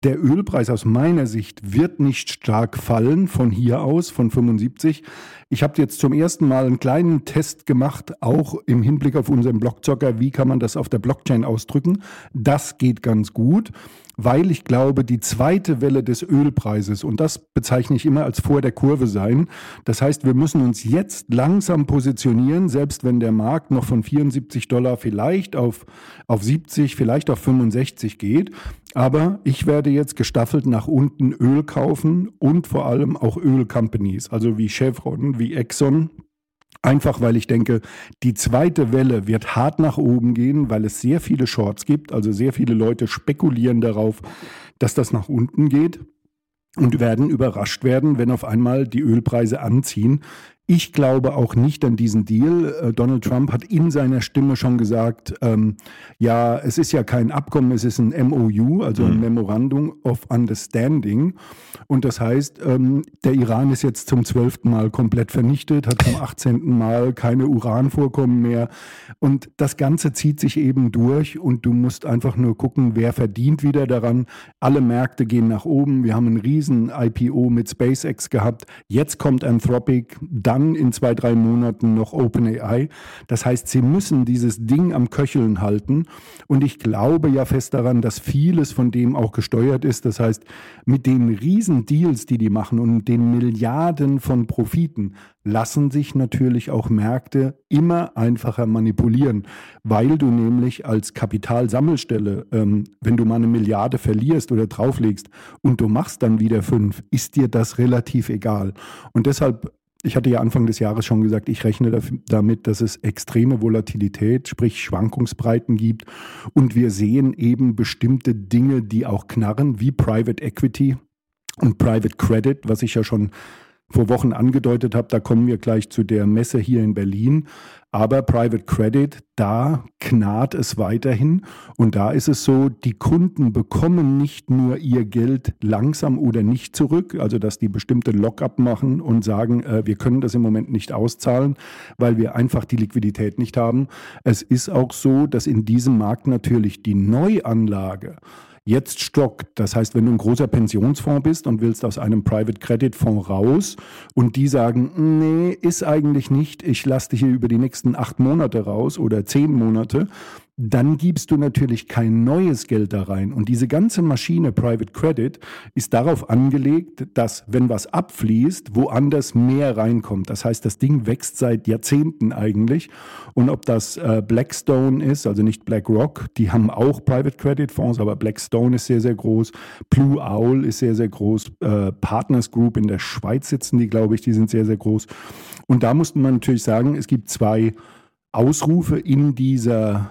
Der Ölpreis aus meiner Sicht wird nicht stark fallen von hier aus, von 75. Ich habe jetzt zum ersten Mal einen kleinen Test gemacht, auch im Hinblick auf unseren Blockzocker. Wie kann man das auf der Blockchain ausdrücken? Das geht ganz gut, weil ich glaube, die zweite Welle des Ölpreises, und das bezeichne ich immer als vor der Kurve sein, das heißt, wir müssen uns jetzt langsam positionieren, selbst wenn der Markt noch von $74 vielleicht auf 70, vielleicht auf 65 geht. Aber ich werde jetzt gestaffelt nach unten Öl kaufen und vor allem auch Ölcompanies, also wie Chevron, wie Exxon. Einfach weil ich denke, die zweite Welle wird hart nach oben gehen, weil es sehr viele Shorts gibt. Also sehr viele Leute spekulieren darauf, dass das nach unten geht und werden überrascht werden, wenn auf einmal die Ölpreise anziehen. Ich glaube auch nicht an diesen Deal. Donald Trump hat in seiner Stimme schon gesagt, ja, es ist ja kein Abkommen, es ist ein MOU, also ein Memorandum of Understanding. Und das heißt, der Iran ist jetzt zum 12. Mal komplett vernichtet, hat zum 18. Mal keine Uranvorkommen mehr. Und das Ganze zieht sich eben durch und du musst einfach nur gucken, wer verdient wieder daran. Alle Märkte gehen nach oben. Wir haben einen riesen IPO mit SpaceX gehabt. Jetzt kommt Anthropic, dann in 2-3 Monaten noch OpenAI. Das heißt, sie müssen dieses Ding am Köcheln halten. Und ich glaube ja fest daran, dass vieles von dem auch gesteuert ist. Das heißt, mit den riesen Deals, die machen und den Milliarden von Profiten, lassen sich natürlich auch Märkte immer einfacher manipulieren, weil du nämlich als Kapitalsammelstelle, wenn du mal 1 Milliarde verlierst oder drauflegst und du machst dann wieder 5, ist dir das relativ egal. Und deshalb, ich hatte ja Anfang des Jahres schon gesagt, ich rechne damit, dass es extreme Volatilität, sprich Schwankungsbreiten gibt. Und wir sehen eben bestimmte Dinge, die auch knarren, wie Private Equity und Private Credit, was ich ja schon vor Wochen angedeutet habe. Da kommen wir gleich zu der Messe hier in Berlin. Aber Private Credit, da knarrt es weiterhin. Und da ist es so, die Kunden bekommen nicht nur ihr Geld langsam oder nicht zurück, also dass die bestimmte Lock-up machen und sagen, wir können das im Moment nicht auszahlen, weil wir einfach die Liquidität nicht haben. Es ist auch so, dass in diesem Markt natürlich die Neuanlage jetzt stockt. Das heißt, wenn du ein großer Pensionsfonds bist und willst aus einem Private Credit Fonds raus und die sagen, nee, ist eigentlich nicht, ich lasse dich hier über die nächsten 8 Monate raus oder 10 Monate, dann gibst du natürlich kein neues Geld da rein. Und diese ganze Maschine Private Credit ist darauf angelegt, dass, wenn was abfließt, woanders mehr reinkommt. Das heißt, das Ding wächst seit Jahrzehnten eigentlich. Und ob das Blackstone ist, also nicht BlackRock, die haben auch Private Credit Fonds, aber Blackstone ist sehr, sehr groß. Blue Owl ist sehr, sehr groß. Partners Group in der Schweiz sitzen die, glaube ich, die sind sehr, sehr groß. Und da musste man natürlich sagen, es gibt 2 Ausrufe in dieser,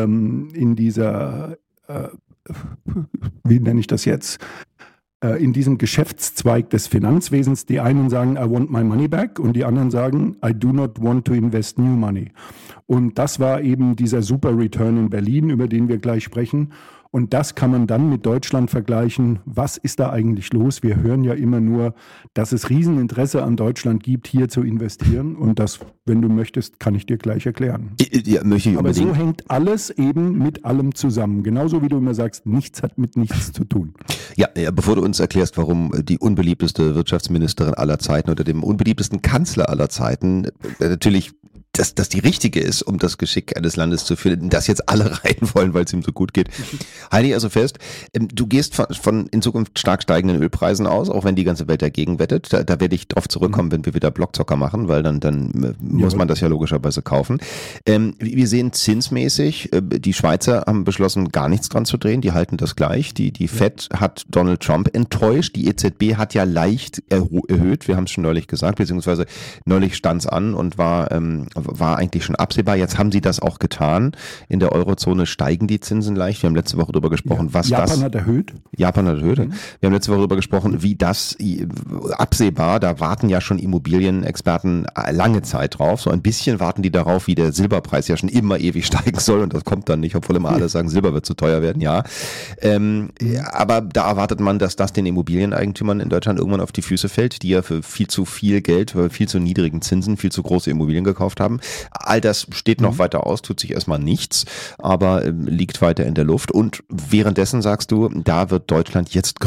wie nenne ich das jetzt, in diesem Geschäftszweig des Finanzwesens. Die einen sagen, I want my money back und die anderen sagen, I do not want to invest new money. Und das war eben dieser super Return in Berlin, über den wir gleich sprechen. Und das kann man dann mit Deutschland vergleichen. Was ist da eigentlich los? Wir hören ja immer nur, dass es Rieseninteresse an Deutschland gibt, hier zu investieren. Und das, wenn du möchtest, kann ich dir gleich erklären. Ja, möchte ich Aber unbedingt. so hängt alles eben mit allem zusammen. Genauso wie du immer sagst, nichts hat mit nichts zu tun. Ja, bevor du uns erklärst, warum die unbeliebteste Wirtschaftsministerin aller Zeiten oder dem unbeliebtesten Kanzler aller Zeiten natürlich dass die richtige ist, um das Geschick eines Landes zu führen, dass jetzt alle rein wollen, weil es ihm so gut geht. Halte ich also fest, du gehst von in Zukunft stark steigenden Ölpreisen aus, auch wenn die ganze Welt dagegen wettet. Da werde ich drauf zurückkommen, wenn wir wieder Blockzocker machen, weil dann muss man das ja logischerweise kaufen. Wir sehen zinsmäßig, die Schweizer haben beschlossen, gar nichts dran zu drehen, die halten das gleich. Die Fed hat Donald Trump enttäuscht, die EZB hat ja leicht erhöht, wir haben es schon neulich gesagt, beziehungsweise neulich stand es an und war eigentlich schon absehbar. Jetzt haben sie das auch getan. In der Eurozone steigen die Zinsen leicht. Wir haben letzte Woche darüber gesprochen, was Japan das... hat erhöht. Japan hat erhöht. Wir haben letzte Woche darüber gesprochen, wie das absehbar, da warten ja schon Immobilienexperten lange Zeit drauf. So ein bisschen warten die darauf, wie der Silberpreis ja schon immer ewig steigen soll und das kommt dann nicht, obwohl immer alle sagen, Silber wird zu teuer werden, ja. Aber da erwartet man, dass das den Immobilieneigentümern in Deutschland irgendwann auf die Füße fällt, die ja für viel zu viel Geld, für viel zu niedrigen Zinsen, viel zu große Immobilien gekauft haben. haben. All das steht noch weiter aus, tut sich erstmal nichts, aber liegt weiter in der Luft. Und währenddessen sagst du, da wird Deutschland jetzt